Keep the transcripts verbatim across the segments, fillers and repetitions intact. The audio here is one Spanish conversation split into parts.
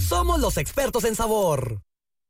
somos los expertos en sabor.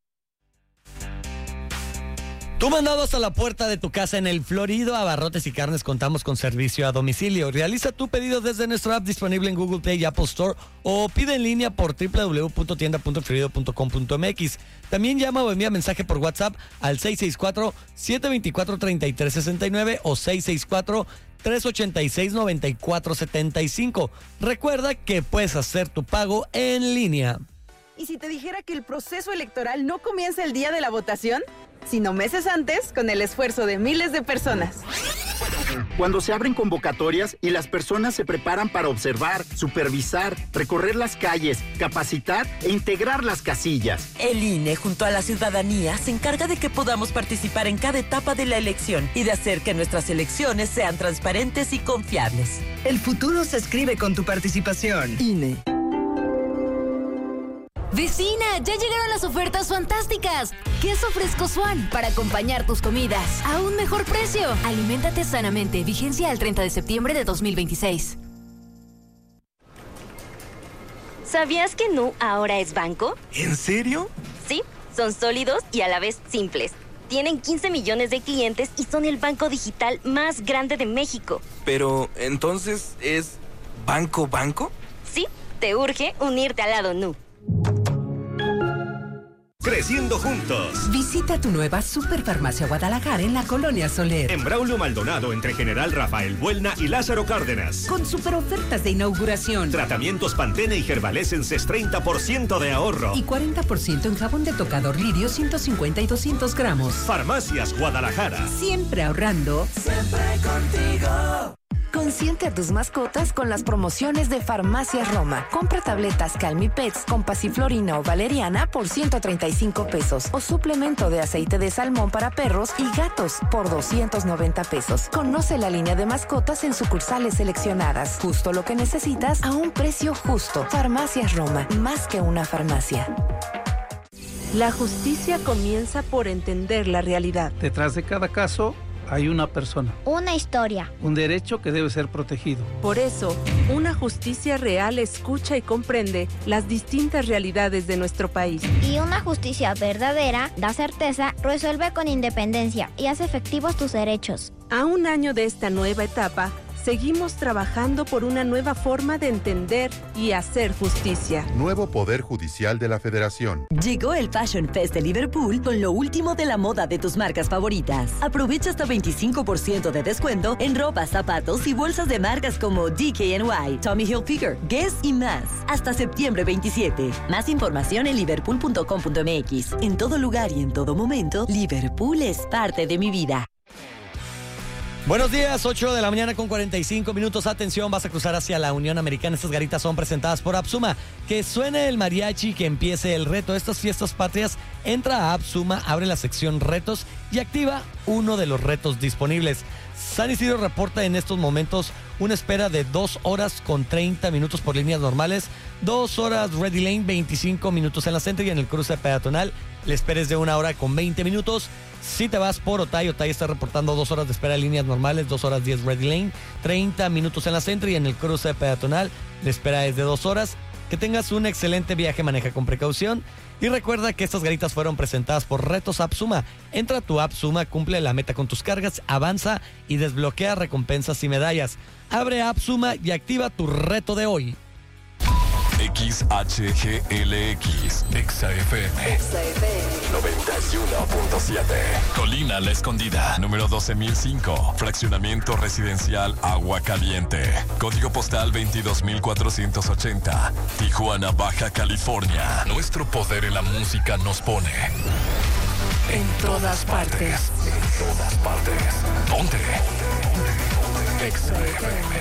Tu mandado hasta la puerta de tu casa en El Florido. Abarrotes y Carnes contamos con servicio a domicilio. Realiza tu pedido desde nuestra app disponible en Google Play y Apple Store o pide en línea por doble u doble u doble u punto tienda punto florido punto com punto m x. También llama o envía mensaje por WhatsApp al seis seis cuatro, siete dos cuatro, tres tres seis nueve o seis seis cuatro, tres ocho seis, nueve cuatro siete cinco. Recuerda que puedes hacer tu pago en línea. ¿Y si te dijera que el proceso electoral no comienza el día de la votación, sino meses antes, con el esfuerzo de miles de personas? Cuando se abren convocatorias y las personas se preparan para observar, supervisar, recorrer las calles, capacitar e integrar las casillas. El I N E, junto a la ciudadanía, se encarga de que podamos participar en cada etapa de la elección y de hacer que nuestras elecciones sean transparentes y confiables. El futuro se escribe con tu participación. I N E. Vecina, ya llegaron las ofertas fantásticas. Queso fresco Swan para acompañar tus comidas a un mejor precio. Aliméntate sanamente. Vigencia al treinta de septiembre de dos mil veintiséis. ¿Sabías que Nu ahora es banco? ¿En serio? Sí, son sólidos y a la vez simples. Tienen quince millones de clientes y son el banco digital más grande de México. Pero, ¿entonces es banco banco? Sí, te urge unirte al lado Nu. Creciendo juntos. Visita tu nueva Superfarmacia Guadalajara en la Colonia Soler. En Braulio Maldonado, entre General Rafael Buelna y Lázaro Cárdenas. Con super ofertas de inauguración. Tratamientos Pantene y Herbalesenses, treinta por ciento de ahorro. Y cuarenta por ciento en jabón de tocador Lirio, ciento cincuenta y doscientos gramos. Farmacias Guadalajara. Siempre ahorrando. Siempre contigo. Consiente a tus mascotas con las promociones de Farmacias Roma. Compra tabletas Calmi Pets con pasiflorina o valeriana por ciento treinta y cinco pesos o suplemento de aceite de salmón para perros y gatos por doscientos noventa pesos. Conoce la línea de mascotas en sucursales seleccionadas. Justo lo que necesitas a un precio justo. Farmacias Roma, más que una farmacia. La justicia comienza por entender la realidad. Detrás de cada caso hay una persona. Una historia. Un derecho que debe ser protegido. Por eso, una justicia real escucha y comprende las distintas realidades de nuestro país. Y una justicia verdadera da certeza, resuelve con independencia y hace efectivos tus derechos. A un año de esta nueva etapa, seguimos trabajando por una nueva forma de entender y hacer justicia. Nuevo Poder Judicial de la Federación. Llegó el Fashion Fest de Liverpool con lo último de la moda de tus marcas favoritas. Aprovecha hasta veinticinco por ciento de descuento en ropa, zapatos y bolsas de marcas como D K N Y, Tommy Hilfiger, Guess y más. Hasta septiembre veintisiete. Más información en liverpool punto com punto m x. En todo lugar y en todo momento, Liverpool es parte de mi vida. Buenos días, ocho de la mañana con cuarenta y cinco minutos. Atención, vas a cruzar hacia la Unión Americana. Estas garitas son presentadas por Apsuma. Que suene el mariachi, que empiece el reto. Estas fiestas patrias, entra a Apsuma, abre la sección retos y activa uno de los retos disponibles. San Isidro reporta en estos momentos una espera de dos horas con treinta minutos por líneas normales, dos horas Ready Lane, veinticinco minutos en la Centro y en el cruce peatonal la espera es de una hora con veinte minutos. Si te vas por Otay, Otay está reportando dos horas de espera en líneas normales, dos horas diez Ready Lane, treinta minutos en la Centro y en el cruce peatonal la espera es de dos horas. Que tengas un excelente viaje, maneja con precaución. Y recuerda que estas garitas fueron presentadas por Retos Apsuma. Entra a tu Apsuma, cumple la meta con tus cargas, avanza y desbloquea recompensas y medallas. Abre Apsuma y activa tu reto de hoy. X H G L X, Exa F M, Exa F M noventa y uno punto siete. Colina La Escondida, número doce mil cinco. Fraccionamiento residencial Agua Caliente. Código postal veintidós mil cuatrocientos ochenta. Tijuana, Baja California. Nuestro poder en la música nos pone en todas partes. En todas partes. Ponte. Exa F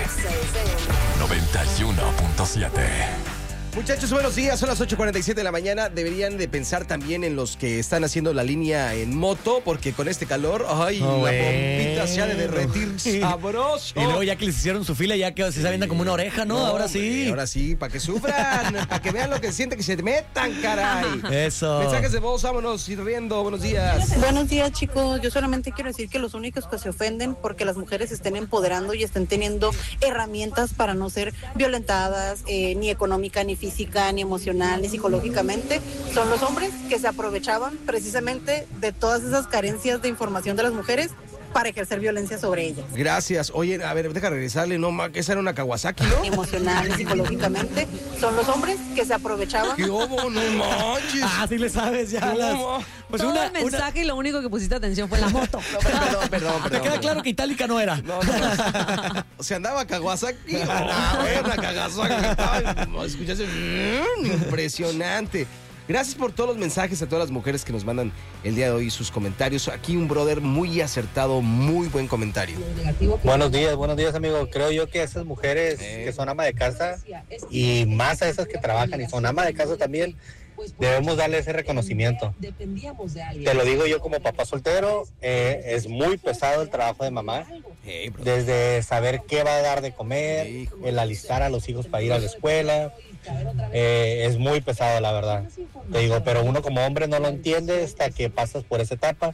M noventa y uno punto siete. Muchachos, buenos días, son las ocho cuarenta y siete de la mañana. Deberían de pensar también en los que están haciendo la línea en moto, porque con este calor, ay, oh, la bueno. bombita se ha de derretir sabroso. Y luego ya que les hicieron su fila, ya que se avientan como una oreja, ¿no? no ahora sí. Hombre, ahora sí, para que sufran, para que vean lo que sienten, que se metan, caray. Eso. Mensajes de voz, vámonos, ir riendo, buenos días. Buenos días, chicos. Yo solamente quiero decir que los únicos que se ofenden porque las mujeres se estén empoderando y estén teniendo herramientas para no ser violentadas, eh, ni económica, ni física, física, ni emocional, ni psicológicamente. Son los hombres que se aprovechaban precisamente de todas esas carencias de información de las mujeres para ejercer violencia sobre ellas. Gracias. Oye, a ver, deja regresarle, no, ma, que esa era una Kawasaki, ¿no? Emocional y psicológicamente, son los hombres que se aprovechaban. ¿Qué hubo? No manches. Ah, sí le sabes ya. Las... Pues Todo una, el mensaje una... y lo único que pusiste atención fue la moto. No, perdón, perdón, perdón. Te queda claro que itálica no era. No, no. O sea, andaba Kawasaki. No, era Kawasaki. No, escuchaste. Impresionante. Gracias por todos los mensajes a todas las mujeres que nos mandan el día de hoy sus comentarios. Aquí un brother muy acertado, muy buen comentario. Buenos días, buenos días, amigo. Creo yo que esas mujeres eh. que son ama de casa y más a esas que trabajan y son ama de casa también, debemos darle ese reconocimiento. Te lo digo yo como papá soltero, eh, es muy pesado el trabajo de mamá. Desde saber qué va a dar de comer, el alistar a los hijos para ir a la escuela. Eh, es muy pesado, la verdad. Te digo, pero uno como hombre no lo entiende hasta que pasas por esa etapa.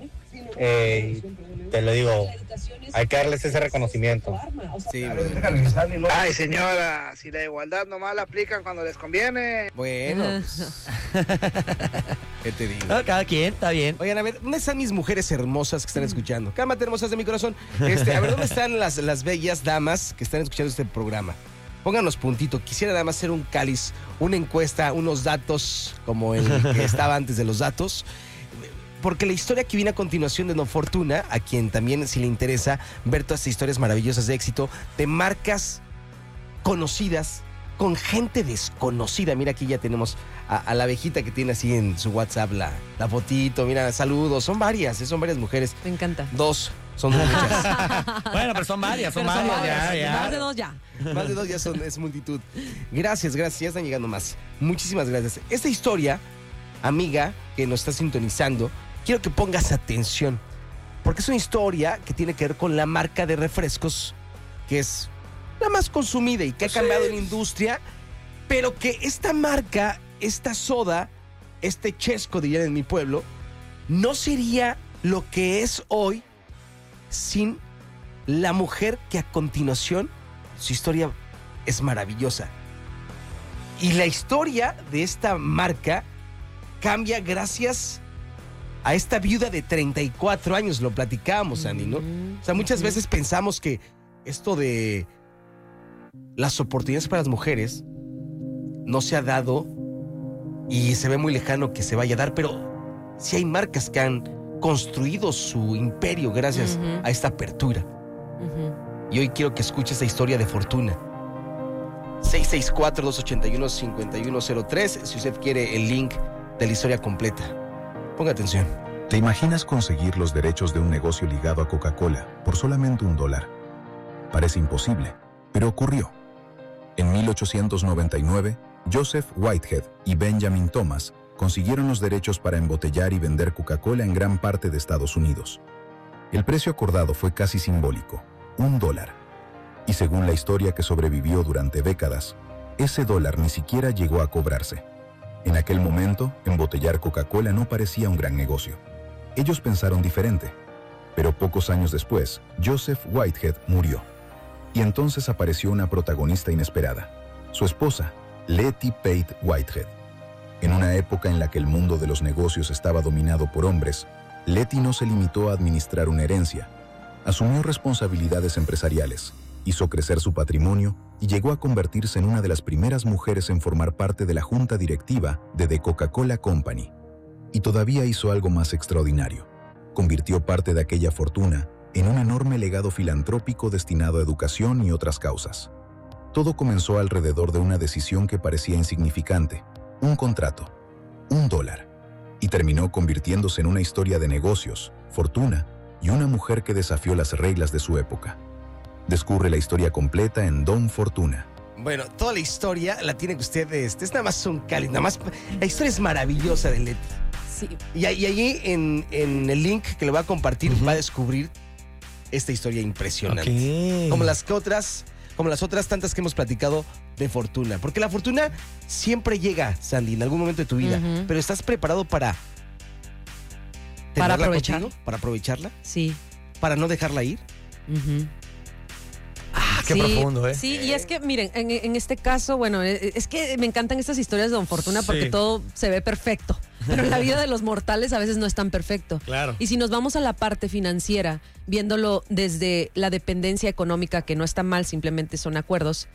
Eh, te lo digo, hay que darles ese reconocimiento. Sí, ay, señora, si la igualdad nomás la aplican cuando les conviene. Bueno, pues, ¿qué te digo? No, cada quien, está bien. Oigan, a ver, ¿dónde están mis mujeres hermosas que están escuchando? Cálmate, hermosas de mi corazón. Este, a ver, ¿dónde están las, las bellas damas que están escuchando este programa? Pónganos puntito. Quisiera nada más hacer un cáliz, una encuesta, unos datos como el que estaba antes de los datos. Porque la historia que viene a continuación de No Fortuna, a quien también si le interesa ver todas estas historias maravillosas de éxito, de marcas conocidas con gente desconocida. Mira, aquí ya tenemos a, a la abejita que tiene así en su WhatsApp la, la fotito. Mira, saludos. Son varias, ¿eh? Son varias mujeres. Me encanta. Dos. Son muchas. Bueno, pero son varias, son pero varias. Son varias. Ya, ya. Más de dos ya. Más de dos ya son, es multitud. Gracias, gracias. Ya están llegando más. Muchísimas gracias. Esta historia, amiga, que nos está sintonizando, quiero que pongas atención. Porque es una historia que tiene que ver con la marca de refrescos, que es la más consumida y que ha cambiado en la industria, pero que esta marca, esta soda, este chesco, dirían en mi pueblo, no sería lo que es hoy sin la mujer que a continuación, su historia es maravillosa. Y la historia de esta marca cambia gracias a esta viuda de treinta y cuatro años, lo platicábamos, Andy, ¿no? O sea, muchas veces pensamos que esto de las oportunidades para las mujeres no se ha dado y se ve muy lejano que se vaya a dar, pero sí hay marcas que han construido su imperio gracias uh-huh. a esta apertura. Uh-huh. Y hoy quiero que escuches esta historia de fortuna. seis seis cuatro, dos ocho uno, cinco uno cero tres si usted quiere el link de la historia completa. Ponga atención. ¿Te imaginas conseguir los derechos de un negocio ligado a Coca-Cola por solamente un dólar? Parece imposible, pero ocurrió. En mil ochocientos noventa y nueve, Joseph Whitehead y Benjamin Thomas consiguieron los derechos para embotellar y vender Coca-Cola en gran parte de Estados Unidos. El precio acordado fue casi simbólico, un dólar. Y según la historia que sobrevivió durante décadas, ese dólar ni siquiera llegó a cobrarse. En aquel momento, embotellar Coca-Cola no parecía un gran negocio. Ellos pensaron diferente. Pero pocos años después, Joseph Whitehead murió. Y entonces apareció una protagonista inesperada, su esposa, Letty Pate Whitehead. En una época en la que el mundo de los negocios estaba dominado por hombres, Letty no se limitó a administrar una herencia. Asumió responsabilidades empresariales, hizo crecer su patrimonio y llegó a convertirse en una de las primeras mujeres en formar parte de la junta directiva de The Coca-Cola Company. Y todavía hizo algo más extraordinario. Convirtió parte de aquella fortuna en un enorme legado filantrópico destinado a educación y otras causas. Todo comenzó alrededor de una decisión que parecía insignificante, un contrato, un dólar, y terminó convirtiéndose en una historia de negocios, fortuna y una mujer que desafió las reglas de su época. Descubre la historia completa en Don Fortuna. Bueno, toda la historia la tiene usted, este, es nada más un cáliz, nada más, la historia es maravillosa de Letty. Sí. Y, y allí en, en el link que le voy a compartir uh-huh. va a descubrir esta historia impresionante. Okay. Como las que otras, como las otras tantas que hemos platicado de fortuna. Porque la fortuna siempre llega, Sandy, en algún momento de tu vida. Uh-huh. Pero ¿estás preparado para para aprovechar? Contigo, ¿Para aprovecharla? Sí. ¿Para no dejarla ir? Uh-huh. Ah, qué sí, profundo, ¿eh? Sí, y es que, miren, en, en este caso, bueno, es que me encantan estas historias de Don Fortuna porque Sí. todo se ve perfecto. Pero la vida de los mortales a veces no es tan perfecto. Claro. Y si nos vamos a la parte financiera, viéndolo desde la dependencia económica, que no está mal, simplemente son acuerdos,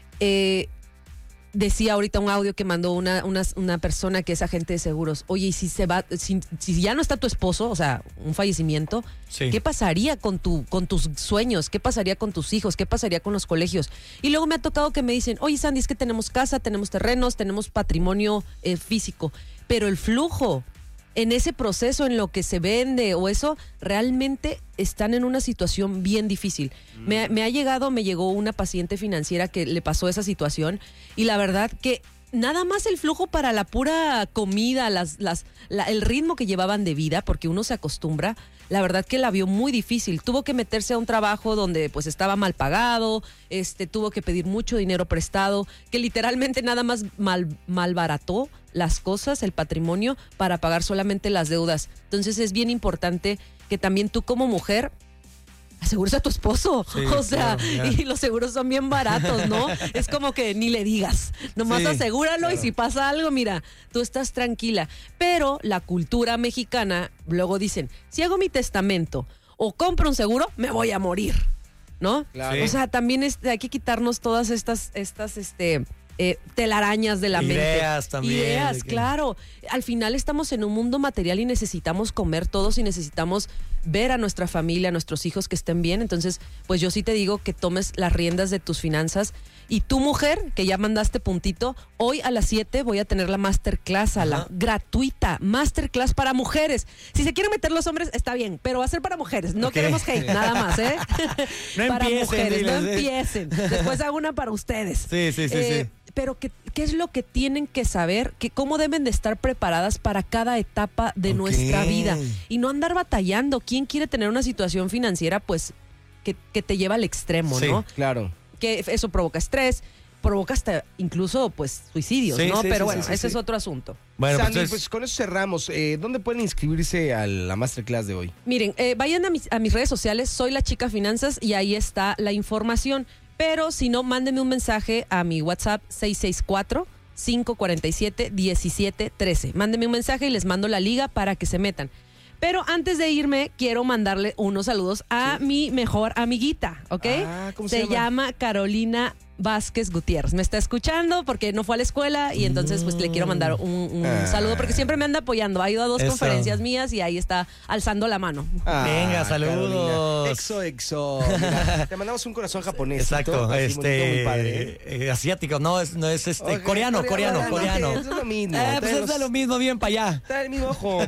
eh, decía ahorita un audio que mandó una, una, una persona que es agente de seguros. Oye, y si se va, si, si ya no está tu esposo, o sea, un fallecimiento, Sí. ¿qué pasaría con tu, con tus sueños? ¿Qué pasaría con tus hijos? ¿Qué pasaría con los colegios? Y luego me ha tocado que me dicen, oye, Sandy, es que tenemos casa, tenemos terrenos, tenemos patrimonio eh, físico, pero el flujo en ese proceso, en lo que se vende o eso, realmente están en una situación bien difícil. Mm. Me, me ha llegado, me llegó una paciente financiera que le pasó esa situación y la verdad que nada más el flujo para la pura comida, las, las, la, el ritmo que llevaban de vida, porque uno se acostumbra, la verdad que la vio muy difícil. Tuvo que meterse a un trabajo donde pues estaba mal pagado, este, tuvo que pedir mucho dinero prestado, que literalmente nada más mal, malbarató las cosas, el patrimonio, para pagar solamente las deudas. Entonces es bien importante que también tú como mujer asegures a tu esposo. Sí, o sea, claro, y los seguros son bien baratos, ¿no? Es como que ni le digas, nomás sí, asegúralo, claro. Y si pasa algo, mira, tú estás tranquila. Pero la cultura mexicana, luego dicen, si hago mi testamento o compro un seguro, me voy a morir, ¿no? Claro. O sea, también es, hay que quitarnos todas estas, estas, este... Eh, telarañas de la Ideas mente. Ideas también. Ideas, que... claro. Al final estamos en un mundo material y necesitamos comer todos y necesitamos ver a nuestra familia, a nuestros hijos que estén bien. Entonces, pues yo sí te digo que tomes las riendas de tus finanzas. Y tu mujer, que ya mandaste puntito, hoy a las siete voy a tener la masterclass, a la gratuita, masterclass para mujeres. Si se quieren meter los hombres, está bien, pero va a ser para mujeres. No okay. queremos hate, nada más, ¿eh? No para empiecen, mujeres, diles, no ¿eh? empiecen. Después hago una para ustedes. Sí, sí, sí, eh, sí. Pero ¿qué, ¿qué es lo que tienen que saber? Que cómo deben de estar preparadas para cada etapa de okay. nuestra vida. Y no andar batallando. ¿Quién quiere tener una situación financiera, pues, que, que te lleva al extremo, sí, ¿no? Claro. Que eso provoca estrés, provoca hasta incluso pues suicidios, sí, ¿no? sí, Pero sí, bueno, sí, ese sí. es otro asunto. Bueno, Sandy, pues, pues con eso cerramos. Eh, ¿Dónde pueden inscribirse a la masterclass de hoy? Miren, eh, vayan a mis, a mis redes sociales, soy la chica finanzas y ahí está la información. Pero si no, mándenme un mensaje a mi WhatsApp seis seis cuatro, cinco cuatro siete, uno siete uno tres. Mándenme un mensaje y les mando la liga para que se metan. Pero antes de irme, quiero mandarle unos saludos a sí. mi mejor amiguita, ¿ok? Ah, ¿cómo se, se llama? llama Carolina Vázquez Gutiérrez. Me está escuchando porque no fue a la escuela y entonces pues le quiero mandar un, un ah. saludo porque siempre me anda apoyando. Ha ido a dos Eso. conferencias mías y ahí está alzando la mano. Ah, Venga, saludos. Carolina. Exo, exo. Mira, te mandamos un corazón japonés. Exacto, así, este muy padre. Eh, asiático, no es, no es este okay, coreano, coreano, coreano. coreano. Es lo mismo. Eh, pues es de lo mismo, bien para allá. Está el mismo ojo.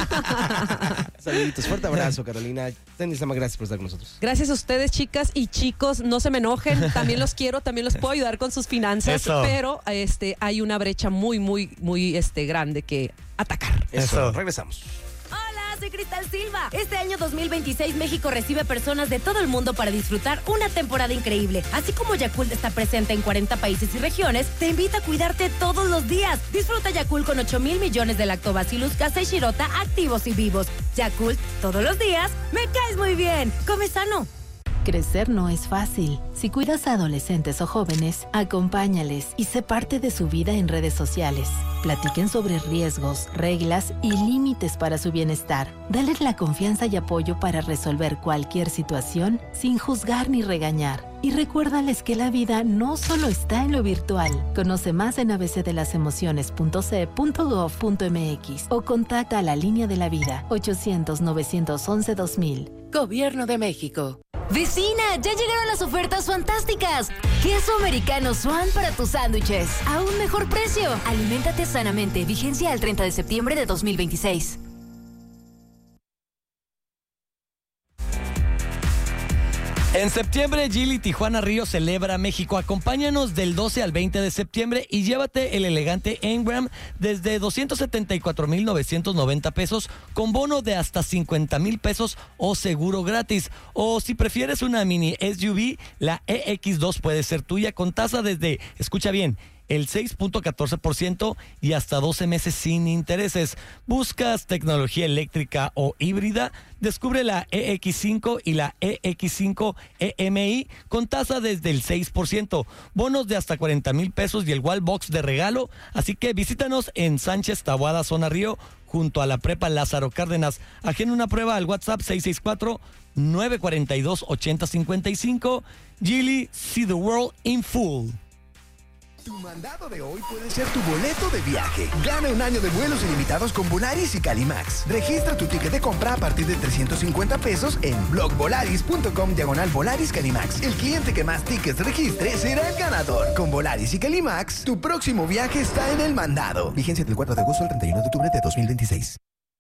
Saluditos, fuerte abrazo, Carolina. Sandy Sama, gracias por estar con nosotros. Gracias a ustedes, chicas y chicos. No se me enojen. También los quiero, también los puedo ayudar con sus finanzas. Eso. Pero este, hay una brecha muy, muy, muy este, grande que atacar. Eso. Eso. Regresamos. Hola, soy Cristal Silva. Este año dos mil veintiséis México recibe personas de todo el mundo para disfrutar una temporada increíble. Así como Yakult está presente en cuarenta países y regiones, te invita a cuidarte todos los días. Disfruta Yakult con ocho mil millones de Lactobacillus casei shirota activos y vivos. Yakult, todos los días, me caes muy bien. Come sano. Crecer no es fácil. Si cuidas a adolescentes o jóvenes, acompáñales y sé parte de su vida en redes sociales. Platiquen sobre riesgos, reglas y límites para su bienestar. Dales la confianza y apoyo para resolver cualquier situación sin juzgar ni regañar. Y recuérdales que la vida no solo está en lo virtual. Conoce más en a b c de las emociones punto c e punto gov punto m x o contacta a la línea de la vida ochocientos, novecientos once, dos mil. Gobierno de México. Vecina, ya llegaron las ofertas fantásticas. Queso americano Swan para tus sándwiches. A un mejor precio. Aliméntate sanamente. Vigencia al treinta de septiembre de dos mil veintiséis. En septiembre, Gili Tijuana Río celebra México. Acompáñanos del doce al veinte de septiembre y llévate el elegante Engram desde doscientos setenta y cuatro mil novecientos noventa pesos con bono de hasta cincuenta mil pesos o seguro gratis. O si prefieres una mini S U V, la E X dos puede ser tuya con tasa desde, escucha bien, el seis punto catorce por ciento y hasta doce meses sin intereses. ¿Buscas tecnología eléctrica o híbrida? Descubre la E X cinco y la E X cinco E M I con tasa desde el seis por ciento, bonos de hasta cuarenta mil pesos y el Wallbox de regalo. Así que visítanos en Sánchez Taboada, Zona Río, junto a la Prepa Lázaro Cárdenas. Agenda una prueba al WhatsApp seis seis cuatro, nueve cuatro dos, ocho cero cinco cinco. Geely, see the world in full. Tu mandado de hoy puede ser tu boleto de viaje. Gana un año de vuelos ilimitados con Volaris y Calimax. Registra tu ticket de compra a partir de trescientos cincuenta pesos en blogvolaris.com diagonal Volaris Calimax. El cliente que más tickets registre será el ganador. Con Volaris y Calimax, tu próximo viaje está en el mandado. Vigencia del cuatro de agosto al treinta y uno de octubre de dos mil veintiséis.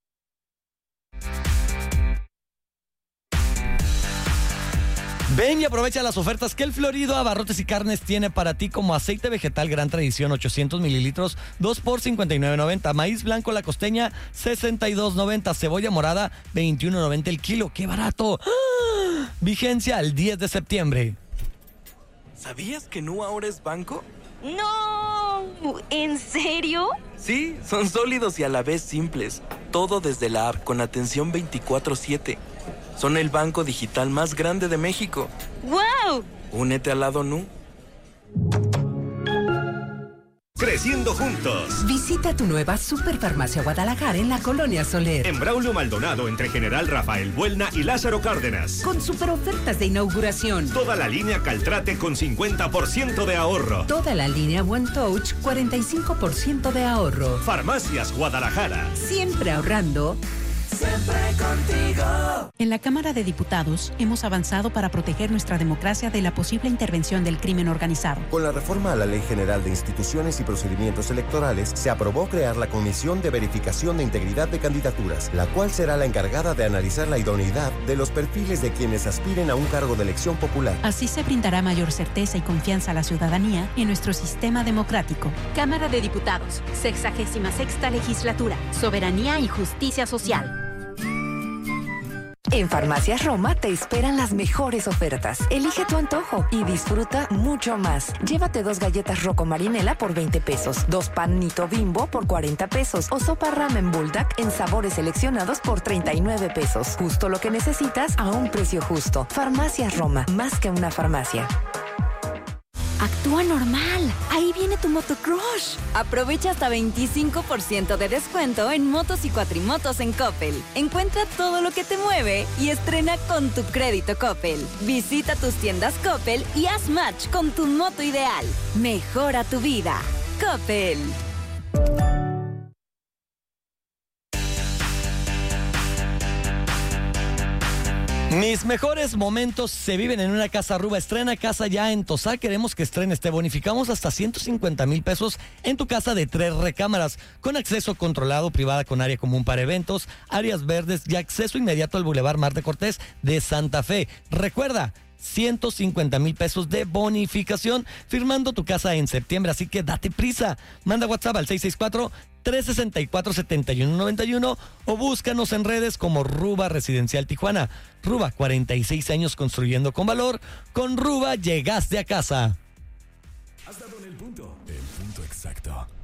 Ven y aprovecha las ofertas que el Florido Abarrotes y Carnes tiene para ti, como aceite vegetal Gran Tradición ochocientos mililitros, dos por cincuenta y nueve noventa. Maíz blanco La Costeña, sesenta y dos noventa. Cebolla morada, veintiuno noventa el kilo. ¡Qué barato! ¡Ah! Vigencia al diez de septiembre. ¿Sabías que Nu ahora es banco? ¡No! ¿En serio? Sí, son sólidos y a la vez simples. Todo desde la app, con atención veinticuatro siete. Son el banco digital más grande de México. ¡Wow! Únete al lado Nu. Creciendo juntos. Visita tu nueva Superfarmacia Guadalajara en la Colonia Soler. En Braulio Maldonado, entre General Rafael Buelna y Lázaro Cárdenas. Con super ofertas de inauguración. Toda la línea Caltrate con cincuenta por ciento de ahorro. Toda la línea One Touch, cuarenta y cinco por ciento de ahorro. Farmacias Guadalajara. Siempre ahorrando. Siempre contigo. En la Cámara de Diputados hemos avanzado para proteger nuestra democracia de la posible intervención del crimen organizado. Con la reforma a la Ley General de Instituciones y Procedimientos Electorales, se aprobó crear la Comisión de Verificación de Integridad de Candidaturas, la cual será la encargada de analizar la idoneidad de los perfiles de quienes aspiren a un cargo de elección popular. Así se brindará mayor certeza y confianza a la ciudadanía en nuestro sistema democrático. Cámara de Diputados, sexagésima sexta legislatura, soberanía y justicia social. En Farmacias Roma te esperan las mejores ofertas. Elige tu antojo y disfruta mucho más. Llévate dos galletas Rocco Marinela por veinte pesos, dos panito Bimbo por cuarenta pesos o sopa ramen Bulldog en sabores seleccionados por treinta y nueve pesos. Justo lo que necesitas a un precio justo. Farmacias Roma, más que una farmacia. Actúa normal. Ahí viene tu motocrush. Aprovecha hasta veinticinco por ciento de descuento en motos y cuatrimotos en Coppel. Encuentra todo lo que te mueve y estrena con tu crédito Coppel. Visita tus tiendas Coppel y haz match con tu moto ideal. Mejora tu vida. Coppel. Mis mejores momentos se viven en una casa Ruba. Estrena casa ya en Tosá. Queremos que estrenes. Te bonificamos hasta ciento cincuenta mil pesos en tu casa de tres recámaras, con acceso controlado, privada con área común para eventos, áreas verdes y acceso inmediato al Boulevard Marte Cortés de Santa Fe. Recuerda, ciento cincuenta mil pesos de bonificación firmando tu casa en septiembre, así que date prisa. Manda WhatsApp al seis seis cuatro, tres seis cuatro, siete uno nueve uno o búscanos en redes como Ruba Residencial Tijuana. Ruba, cuarenta y seis años construyendo con valor. Con Ruba llegaste a casa. Has dado en el punto. El punto exacto.